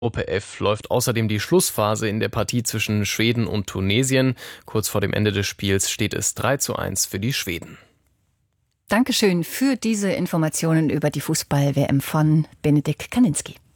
Gruppe F läuft außerdem die Schlussphase in der Partie zwischen Schweden und Tunesien. Kurz vor dem Ende des Spiels steht es 3:1 für die Schweden. Dankeschön für diese Informationen über die Fußball-WM von Benedikt Kaninski.